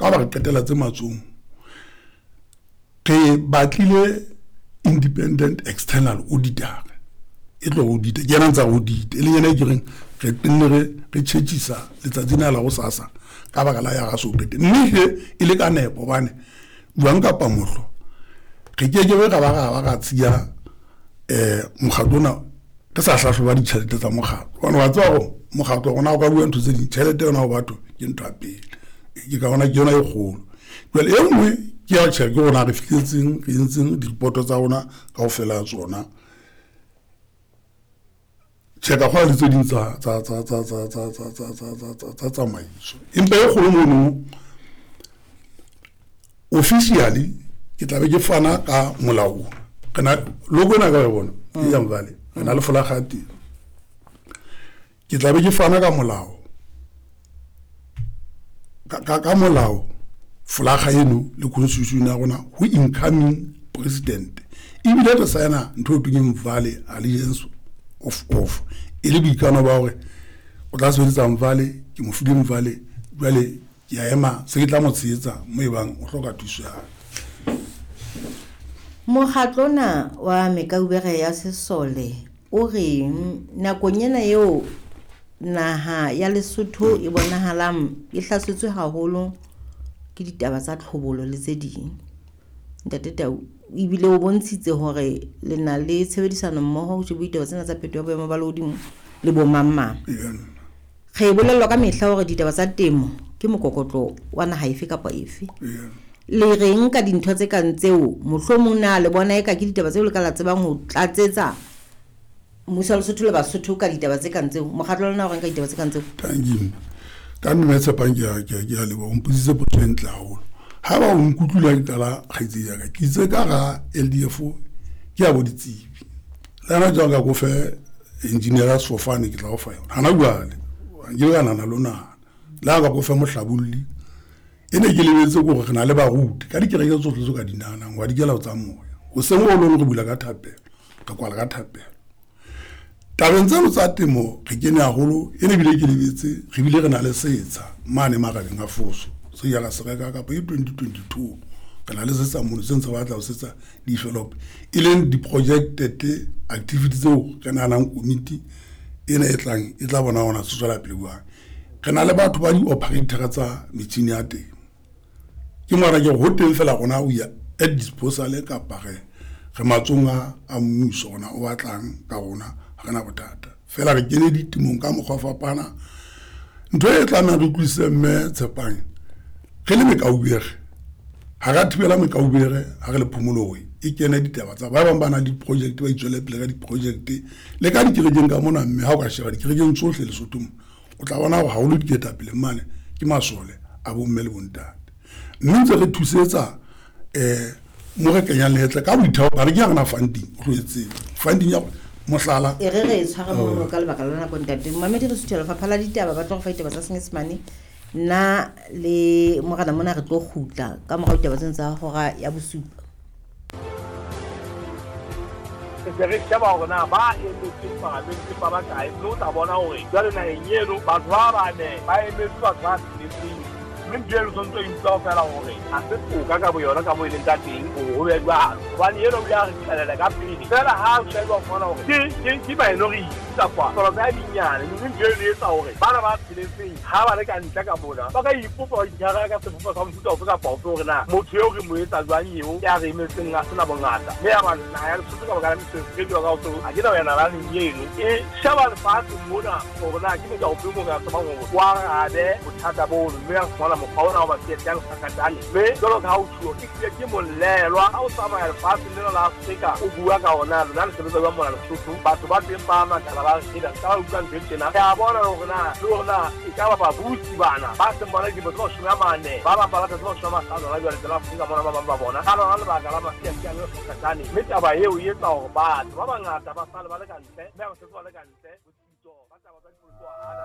ka ba re qetela tse matsong ke batlile independent external auditor e tlo audit ke nang tsa audit le yena ke reng re tenne re tshetsisa letsatsi na la go sasa ka ba la ya ga so bete mme e le ka nepo bane buang ka pamotlo ke ke ga ba tsiya mogatona ke sa hlahloba ditšhelete tsa mogato bana wa tswa go mogato gona go ka bua ntho tse di tšhelete yona go batho ke ntwa pele ke ka bona ke yona e kgolo well e nngwe ke ya tšhelete ke gona re fitletseng re ntseng di-report tsa gona ka go fela tsona tšheka go le tse ding tsa tsamaiso empa e kgolo mono officially ke tla be ke fana ka molao kana logo na ka bona ke ya mvale na le fola gati ke tla be ke fana ka molao ka molao folaga eno le constitution ya gona who incoming president ibile re sana ntho tu ke mvale allegiance of ile bikana ba gore o tla se ditsa mvale ke mo fudi mvale jwale ya ema se ke tla mo tsetsa mo ebang o hloka thuso ya Mogatlona wa Mekaubere ya Sesole o re nakonyena eo naha ya Lesotho e bonahalang e hlasetswe haholo ke ditaba tsa tlhobolo le tse ding. Ntate Tau ibile o bontshitse hore le na le tshebedisano mmoho ho tshebetsa ditaba tsena tsa pheto ya boemo ba lodimo le bo mamma. Ge bolelwa ka mehla hore ditaba tsa temo ke mokokotlo wa naha efe kapa efe. Le reng ka dintho tse kang tseo mohlomong na le bona e ka ke ditaba tseo le ka la tsebang ho tlatsetsa mmuso wa Lesotho le Basotho ka ditaba tse kang tseo mokgatlo lona o reng ka ditaba tse kang tseo tangini ka nne metsa pangia ke ya le bo mpusitse potso entle haholo ha ba o nkutlula ke tala kgaitsi ya ka ke itse ka ga LDF ke ya bo ditsebi lana ja ga go fe engineer Sofane ke tla go fa yona hana buale ke ga nana lona la ga go fe mohlabulli ene ke lebetse go re na le ba ruti ka dikereke tsotlhe tso ka dinana ngwa di kela o tsa moya o se mo lo go bula ka thapelo ka kwala ka thapelo tabeng tsa tsa temo re kene haholo ene bile ke lebetse re bile re na le setsa mane magabeng ga foso se ya ga sereka ka pa 2022 kana le setsa mo se ntse ba tla o setsa develop ile di projected activities o kana nang committee ene e tla bona ona se tswela pele bua kana le batho ba di operator tsa metšhini ya teng ke mara ke hotel fela gona o ya at disposal ka pare re matsonga a mmuso ona o batlang ka gona ga na botata fela re kene ditimong ka mogwa fapana ntho e tla na re tlise mme tshepang ge le Mekaubere ha ga thibela Mekaubere ha re le phomolowe e kene ditaba tsa ba bana di project ba itswele pele ka di project le ka di kirejeng ka mona mme ha o ka sheba di kirejeng tsohle le Sotho o tla bona ha o le diketa pele mane ke masole a bo mme le bontate ntse re thusetsa mo re kenya letle ka boithao ba re ke ga na funding go etse funding ya mohlala e re tshwara mo ka le baka lona kontate mamedi re sutela fa phala ditaba ba tlo go fa ditaba tsa Senyesemane na le mogana mona re tlo gutla ka mo ga ditaba tsa hora ya bosupa re sheba gore na ba emetse parliament ba ba kae no ta bona hore jwale na enyeno batho ba bane ba emetse batho ba tsitseng mme jelo sonto intsa fela hore a se tsoka ka boyona ka mo ile nta teng go be ba bane yeno ya re tlela ka pele fela ha se go fona hore ke ba eno ri tsa kwa so ba dinyane mme jelo le tsa hore bana ba tsitseng ha ba le ka ntla ka bona ba ka ipopa dijara ka se bopa ka mfuta o ka pa gore na motho yo re mo etsa jwang eo ya re emetseng a sena bongata me ya ba na ya se ka ba ka ntse ke go ka o a gina yana la nyeno e shaba le fa mona gore na ke ka o pimo ka tsama go wa ga de bothata bo mme ya swana mo paona ba ke tang sakatane me jolo ka o thuo ke molelwa a o tsamaya le fa le la Afrika o bua ka ona le le sebetsa ba mona le Lesotho batho ba teng ba matala ba ke da ka o ka ntena ya bona lona e ka ba busi bana ba se bona ke botho shuma mane ba ba tlo shuma sa la jwa le la Afrika mona ba bona ka lona le ba ga la ma ke le sakatane me taba eo e etsa hore ba bangata ba sala ba le ka ntle me ba se ba le ka ntle